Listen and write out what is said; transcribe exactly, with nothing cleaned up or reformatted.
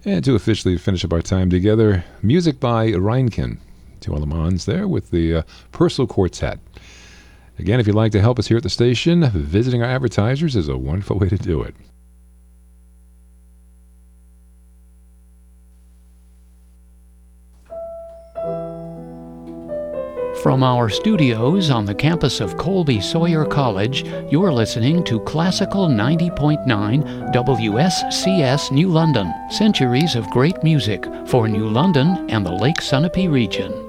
And to officially finish up our time together, music by Reinken. Two Allemands there with the uh, Purcell Quartet. Again, if you'd like to help us here at the station, visiting our advertisers is a wonderful way to do it. From our studios on the campus of Colby Sawyer College, you're listening to Classical ninety point nine W S C S New London. Centuries of great music for New London and the Lake Sunapee region.